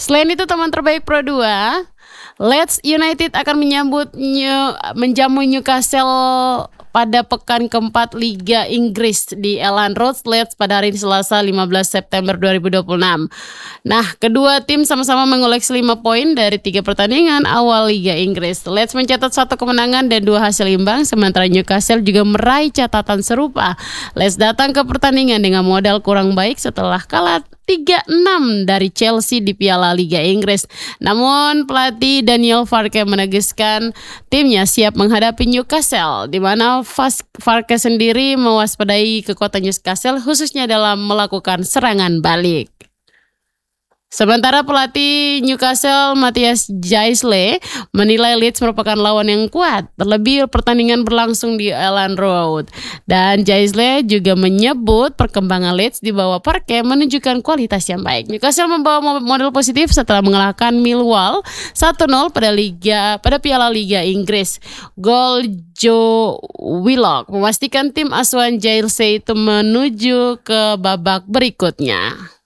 Selain itu teman terbaik Pro 2, Leeds United akan menjamu Newcastle pada pekan keempat Liga Inggris di Elland Road, Leeds pada hari Selasa 15 September 2026. Nah, kedua tim sama-sama mengoleksi 5 poin dari 3 pertandingan awal Liga Inggris. Leeds mencatat 1 kemenangan dan 2 hasil imbang, sementara Newcastle juga meraih catatan serupa. Leeds datang ke pertandingan dengan modal kurang baik setelah kalah 3-6 dari Chelsea di Piala Liga Inggris. Namun pelatih Daniel Farke menegaskan timnya siap menghadapi Newcastle, di mana Farke sendiri mewaspadai kekuatan Newcastle khususnya dalam melakukan serangan balik. Sementara pelatih Newcastle Matthias Jaisle menilai Leeds merupakan lawan yang kuat, terlebih pertandingan berlangsung di Elland Road. Dan Jaisle juga menyebut perkembangan Leeds di bawah Parke menunjukkan kualitas yang baik. Newcastle membawa modal positif setelah mengalahkan Millwall 1-0 pada Piala Liga Inggris. Gol Joe Willock memastikan tim asuhan Jaisle itu menuju ke babak berikutnya.